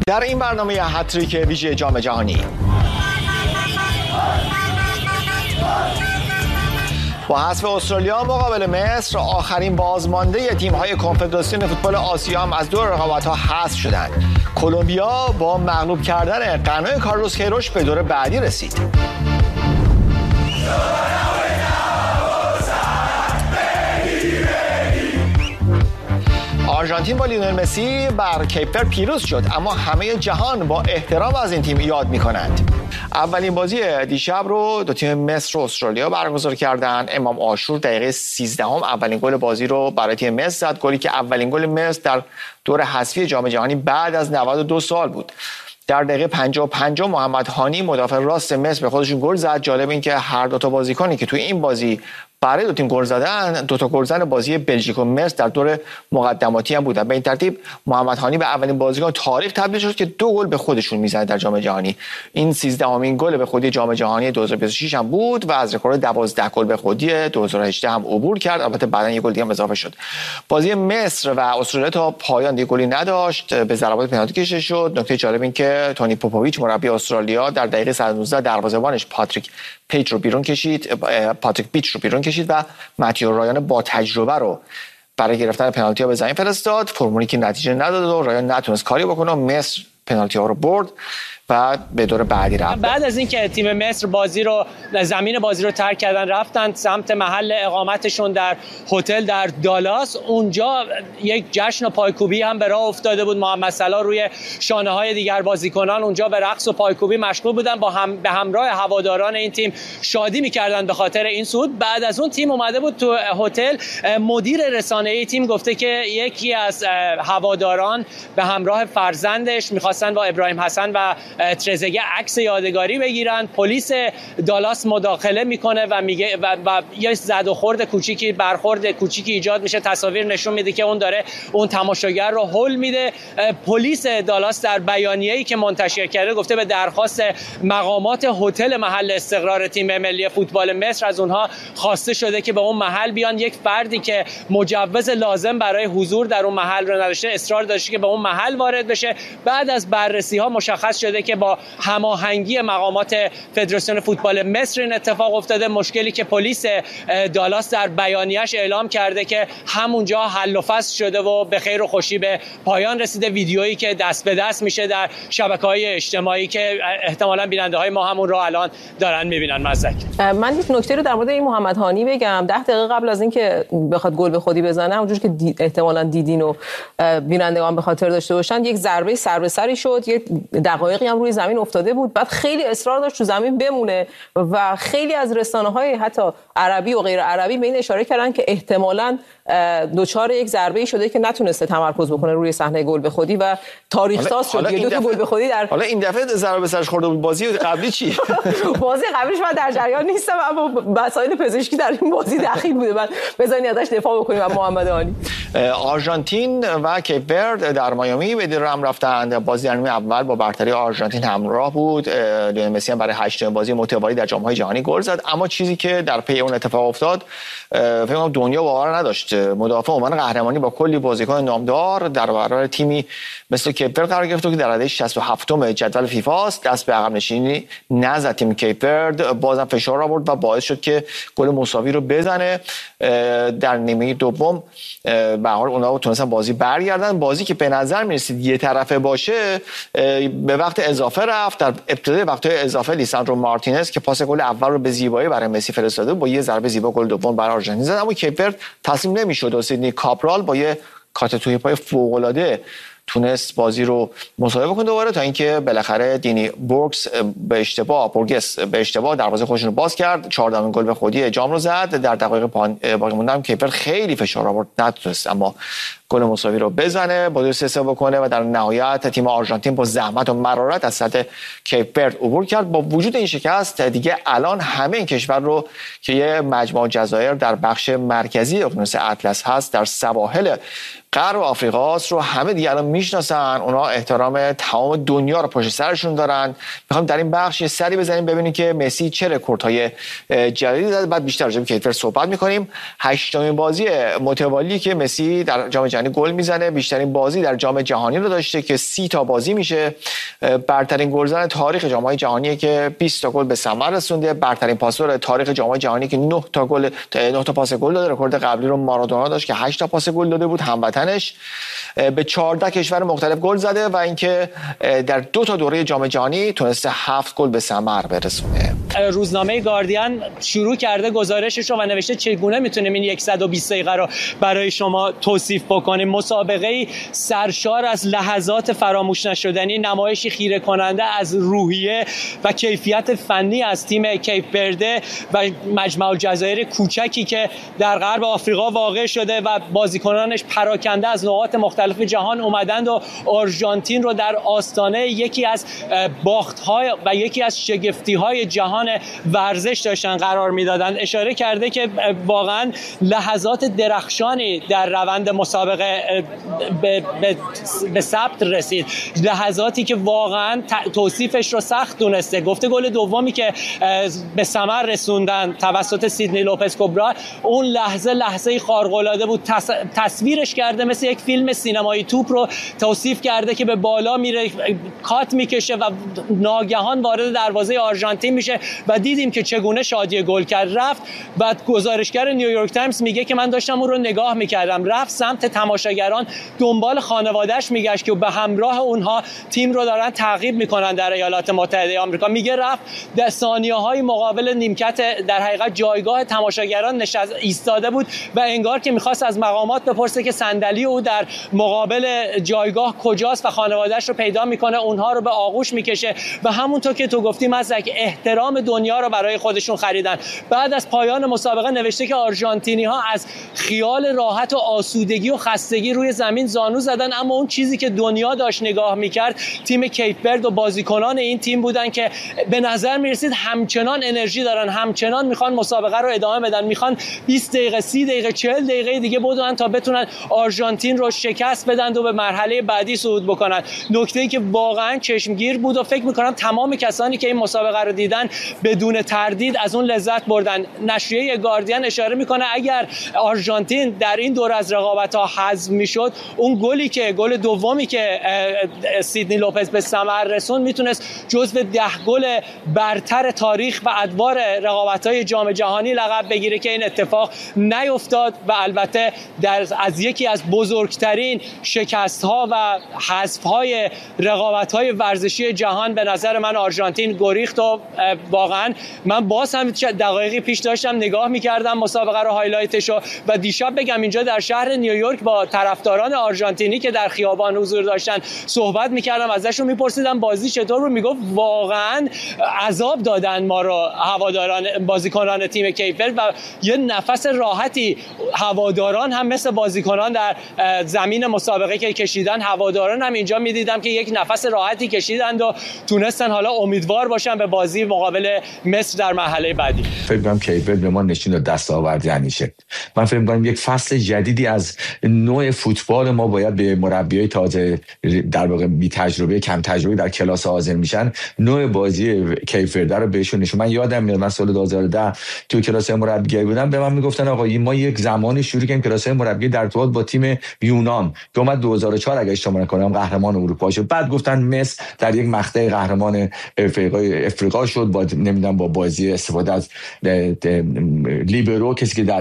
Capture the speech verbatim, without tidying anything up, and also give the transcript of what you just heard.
در این برنامه هتریک ویژه جام جهانی با حذف استرالیا مقابل مصر، آخرین بازمانده تیم‌های کنفدراسیون فوتبال آسیا هم از دور رقابت‌ها حذف شدند. کلمبیا با مغلوب کردن غنا کارلوس کیروش به دور بعدی رسید. آرژانتین با لیونل مسی بر کیپ ورد پیروز شد، اما همه جهان با احترام از این تیم یاد می‌کنند. اولین بازی دیشب رو دو تیم مصر و استرالیا برگزار کردند. امام عاشور دقیقه سیزدهم اولین گل بازی رو برای تیم مصر زد، گلی که اولین گل مصر در دور حذفی جام جهانی بعد از نود و دو سال بود. در دقیقه پنجاه و پنج محمد هانی مدافع راست مصر به خودشون گل زد. جالب این که هر دو تا بازیکنی که توی این بازی برای دو تیم گل زدن، دو تا گلزن بازی بلژیک و مصر در دور مقدماتی هم بودن. به این ترتیب محمد هانی به اولین بازیکن تاریخ تبدیل شد که دو گل به خودشون میزنه در جام جهانی. این سیزدهمین گل به خودی جام جهانی دو هزار و بیست و شش هم بود و از رکورد دوازده گل به خودی دو هزار و هجده هم عبور کرد. البته بعداً یک گل دیگه هم اضافه شد. بازی مصر و استرالیا تا پایان دیگه گلی نداشت، به ضربات پنالتی کشیده شد. نکته جالب این که تونی پوپوویچ مربی استرالیا در دقیقه صد و نوزده دروازه‌بانش پاتریک پیچ رو بیرون کشید، پاتریک پیچ رو بیرون کشید و متیو رایان با تجربه رو برای گرفتن پنالتی ها به زمین فرستاد. فرمولی که نتیجه نداد و رایان نتونست کاری بکنه. مصر پنالتی ها رو برد و به دور بعدی رفت. بعد از اینکه تیم مصر بازی رو زمین بازی رو ترک کردن، رفتن سمت محل اقامتشون در هتل در دالاس. اونجا یک جشن و پایکوبی هم به راه افتاده بود. محمد صلاح روی شانه‌های دیگر بازیکنان اونجا به رقص و پایکوبی مشغول بودن، با هم به همراه هواداران این تیم شادی می‌کردن به خاطر این صعود. بعد از اون تیم اومده بود تو هتل. مدیر رسانه‌ای تیم گفته که یکی از هواداران به همراه فرزندش می‌خواستن با ابراهیم حسن و ترزگه عکس یادگاری بگیرن. پلیس دالاس مداخله میکنه و میگه و, و یه زد و خورد کوچیکی برخورد کوچیکی ایجاد میشه. تصاویر نشون میده که اون داره اون تماشاگر رو هول میده. پلیس دالاس در بیانیه‌ای که منتشر کرده گفته به درخواست مقامات هتل محل استقرار تیم ملی فوتبال مصر از اونها خواسته شده که به اون محل بیان. یک فردی که مجوز لازم برای حضور در اون محل رو نداشته اصرار داشته که به اون محل وارد بشه. بعد از بررسی ها مشخص شده که با هماهنگی مقامات فدراسیون فوتبال مصر این اتفاق افتاده. مشکلی که پلیس دالاس در بیانیه‌اش اعلام کرده که همونجا حل و فصل شده و به خیر و خوشی به پایان رسیده. ویدیویی که دست به دست میشه در شبکه‌های اجتماعی که احتمالاً بیننده‌های ما همون رو الان دارن می‌بینن. مزدک من یک نکته رو در مورد این محمد هانی بگم. ده دقیقه قبل از اینکه بخواد گل به خودی بزنه، اونجوری که دی احتمالاً دیدین و بینندگان به خاطر داشته باشن، یک ضربه سر به سری شد. یک دقایقی هم روی زمین افتاده بود، بعد خیلی اصرار داشت تو زمین بمونه و خیلی از رسانه‌های حتی عربی و غیر عربی به این اشاره کردن که احتمالاً دوچار یک ضربه‌ای شده که نتونسته تمرکز بکنه روی صحنه گل به خودی و تاریخ ساز شد. دو تا گل به خودی در حالا این دفعه ضربه به سرش خورده بود. بازی قبلی چی؟ بازی قبلیش من در جریان نیستم، اما مسائل پزشکی در این بازی دخیل بوده. من بذارید ازش دفاع بکنیم. و محمد هانی آرژانتین و کیپ ورد در میامی به دیر هم رفتند. بازی نیمه اول با برتری آرژانتین همراه بود. لیونل مسی هم برای هشتمین بازی متوالی در جام‌های جهانی گل زد. اما چیزی که در پی اون اتفاق افتاد، فکر کنم دنیا باور نداشت. مدافع عنوان قهرمانی با کلی بازیکن نامدار در برابر تیمی مثل کیپ ورد قرار گرفت که در رده شصت و هفتم جدول فیفا است. دست به عقب نشینی نزد تیم کیپ ورد، بازم فشار آورد و باعث شد که گل مساوی رو بزنه. در نیمه دوم به هر حال اونها تونستن بازی برگردن. بازی که به نظر می‌رسید یه طرفه باشه، به وقت اضافه رفت. در ابتدای وقت اضافه لیساندرو مارتینز که پاس گل اول رو به زیبایی برای مسی فرستاده، با یه ضربه زیبا گل دوم برای آرژانتین زد. اما کیپ ورد تسلیم نمی‌شد و سیدنی کاپرال با یه کات توی پای فوق‌العاده تونست بازی رو مساوی بکنه دوباره، تا اینکه بالاخره دینی بورکس به اشتباه بورگس به اشتباه دروازه خودش رو باز کرد. چهاردهمین گل به خودی جام رو زد. در دقایق باقی مونده هم کیپر خیلی فشار آورد، نتونست اما گل مساوی رو بزنه، با سه سه بکنه و در نهایت تیم آرژانتین با زحمت و مرارت از سطح کیپ ورد عبور کرد. با وجود این شکست دیگه الان همه این کشور رو که یه مجموعه جزایر در بخش مرکزی اقیانوس اطلس هست در سواحل غرب آفریقاست رو همه دیگران میشناسن، اونا احترام تمام دنیا رو پشت سرشون دارن. میخوام در این بخش یه سری بزنیم ببینیم که مسی چه رکوردهای جدیدی زده، بعد بیشتر راجع به کیت ورد صحبت میکنیم. هشتمین بازی متوالی که مسی در جام جهانی گل میزنه، بیشترین بازی در جام جهانی رو داشته که سی تا بازی میشه. برترین گلزن تاریخ جام‌های جهانیه که بیست تا گل به ثمر رسونده. برترین پاسور تاریخ جام‌های جهانی که نه تا گل نه تا پاس گل داده. رکورد قبلی رو مارادونا داشت که هشت تا پاس گل داده بود، هموطنش. به چهارده کشور مختلف گل زده و اینکه در دو تا دوره جام جهانی تونسته هفت گل به ثمر برسونه. روزنامه گاردین شروع کرده گزارشش رو و نوشته چگونه میتونیم این صد و بیست دقیقه رو برای شما توصیف بکنیم. مسابقه سرشار از لحظات فراموش نشدنی، نمایشی خیره کننده از روحیه و کیفیت فنی از تیم کیپ ورده و مجمع الجزایر کوچکی که در غرب آفریقا واقع شده و بازیکنانش پراکنده از نقاط مختلف جهان اومدند و آرژانتین رو در آستانه یکی از باخت‌های و یکی از شگفتی‌های جهان ورزش داشتن قرار میدادن. اشاره کرده که واقعا لحظات درخشانی در روند مسابقه به, به, به ثبت رسید، لحظاتی که واقعا توصیفش رو سخت دونسته. گفته گل دومی که به ثمر رسوندن توسط سیدنی لوپز کوبرا، اون لحظه لحظه خارق‌العاده بود. تص... تصویرش کرده مثل یک فیلم سینمایی، توپ رو توصیف کرده که به بالا میره، کات میکشه و ناگهان وارد دروازه آرژانتین میشه و دیدیم که چگونه شادی گل کرد. رفت بعد گزارشگر نیویورک تایمز میگه که من داشتم اون رو نگاه میکردم، رفت سمت تماشاگران دنبال خانواده‌اش میگشت که به همراه اونها تیم رو دارن تعقیب میکنن در ایالات متحده آمریکا. میگه رفت در ثانیه‌های مقابل نیمکت در حقیقت جایگاه تماشاگران نشست ایستاده بود و انگار که میخواست از مقامات بپرسه که صندلی او در مقابل جایگاه کجاست و خانواده‌اش رو پیدا میکنه، اونها رو به آغوش میکشه و همونطور که تو گفتی مزدک احترام دنیا رو برای خودشون خریدن. بعد از پایان مسابقه نوشته که آرژانتینی ها از خیال راحت و آسودگی و خستگی روی زمین زانو زدن، اما اون چیزی که دنیا داشت نگاه میکرد تیم کیپ ورد و بازیکنان این تیم بودن که به نظر میرسید همچنان انرژی دارن، همچنان میخوان مسابقه رو ادامه بدن، میخوان بیست دقیقه سی دقیقه چهل دقیقه دیگه بدون تا بتونن آرژانتین رو شکست بدن و به مرحله بعدی صعود بکنن. نکته‌ای که واقعا چشمگیر بود و فکر میکنم تمام کسانی که این مسابقه رو دیدن بدون تردید از اون لذت بردن. نشریه گاردین اشاره میکنه اگر آرژانتین در این دور از رقابت‌ها حذف میشد، اون گلی که گل دومی که سیدنی لوپز به ثمر رسوند میتونست جزو ده گل برتر تاریخ و ادوار رقابت‌های جام جهانی لقب بگیره که این اتفاق نیفتاد و البته در از یکی از بزرگترین شکست‌ها و حذف‌های رقابت‌های ورزشی جهان به نظر من آرژانتین گریخت و واقعا من باز هم دقایقی پیش داشتم نگاه می‌کردم مسابقه رو، هایلایتشو، و دیشب بگم اینجا در شهر نیویورک با طرفداران آرژانتینی که در خیابان حضور داشتن صحبت می‌کردم، ازشون می‌پرسیدم بازی چطور بود، میگفت واقعا عذاب دادن ما رو هواداران بازیکنان تیم کیپ ورد و یه نفس راحتی هواداران هم مثل بازیکنان در زمین مسابقه که کشیدن، هواداران هم اینجا می‌دیدم که یک نفس راحتی کشیدند و تونستن حالا امیدوار باشن به بازی مقابل مصر در مرحله بعدی. فکر کنم کیپ ورد به ما نشون داد دستاورد یعنی چه. من فکر می‌کنم یک فصل جدیدی از نوع فوتبال ما باید به مربیای تازه در واقع بی تجربه کم تجربه در کلاس حاضر میشن نوع بازی کیپ ورد رو بهشون نشون. من یادم میاد من سال دو هزار و ده تو کلاس مربیگری بودم، به من میگفتن آقا ما یک زمانی شروع کردیم کلاس مربیگری در ارتباط با تیم یونان که اومد دو هزار و چهار اگه اشتباه نکنم قهرمان اروپا شد، بعد گفتن مصر در یک مقطع قهرمان افریقا افریقا شد با نمیدونم با بازی استفاده از لیبرو، کسی که در